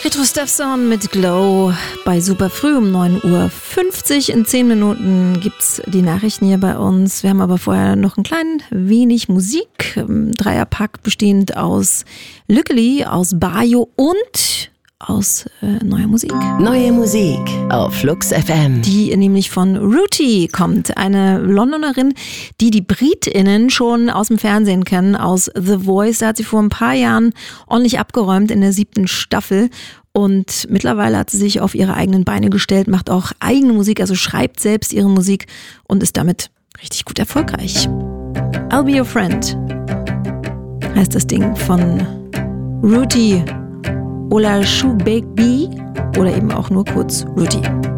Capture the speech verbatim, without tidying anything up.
Petro Stefson mit Glow bei Super Früh um neun Uhr fünfzig. In zehn Minuten gibt's die Nachrichten hier bei uns. Wir haben aber vorher noch ein klein wenig Musik. Dreierpack bestehend aus Lückeli, aus Bayo und aus äh, neuer Musik. Neue Musik auf Flux F M. Die nämlich von Ruti kommt. Eine Londonerin, die die BritInnen schon aus dem Fernsehen kennen, aus The Voice. Da hat sie vor ein paar Jahren ordentlich abgeräumt in der siebten Staffel. Und mittlerweile hat sie sich auf ihre eigenen Beine gestellt, macht auch eigene Musik, also schreibt selbst ihre Musik und ist damit richtig gut erfolgreich. I'll Be Your Friend heißt das Ding von Ruti Olashubebi oder eben auch nur kurz Ruti.